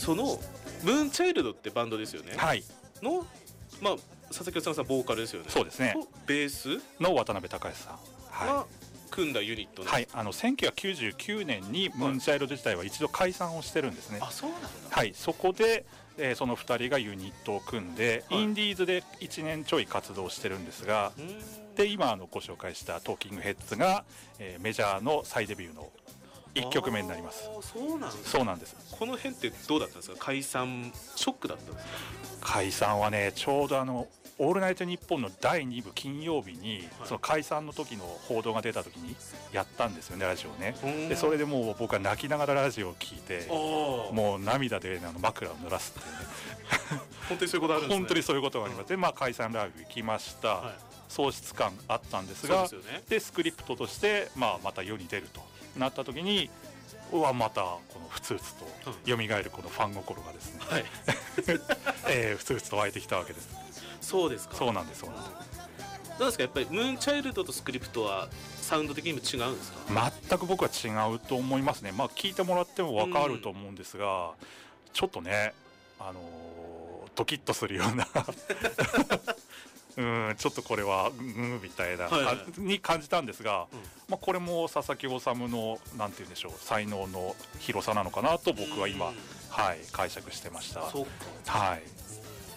そのムーンチャイルドってバンドですよね、 はい、 のまあ佐々木修さんボーカルですよね。 そうですね。 とベースの渡辺隆さんが組んだユニットなんですか。 はい、1999年にムーンチャイルド自体は一度解散をしてるんですね。 あ、そうなんだ。 はい、そこで、その2人がユニットを組んで、インディーズで1年ちょい活動してるんですが、で今ご紹介したトーキングヘッズが、メジャーの再デビューの1曲目になります。 そうなんです。 そうなんです。 この辺ってどうだったんですか。解散ショックだったんですか。 解散はね、ちょうどオールナイトニッポンの第2部金曜日に、その解散の時の報道が出た時にやったんですよね、ラジオね。でそれでもう僕は泣きながらラジオを聞いて、もう涙で枕を濡らすっていうね本当にそういうことあるんですね。 本当にそういうことがあります。で解散ライブ行きました、喪失感あったんですが、でスクリプトとして、また世に出るとなった時に、またこのふつふつと蘇るこのファン心がですね、ふつふつと湧いてきたわけです。 そうですか。 そうなんです。そうなんです。 どうですか、やっぱりムーンチャイルドとスクリプトはサウンド的にも違うんですか。 全く僕は違うと思いますね。聞いてもらっても分かると思うんですが、ちょっとね、ドキッとするようなちょっとこれはみたいなに感じたんですが、これも佐々木修のなんて言うんでしょう、才能の広さなのかなと僕は今、解釈してました。 そうか。 はい。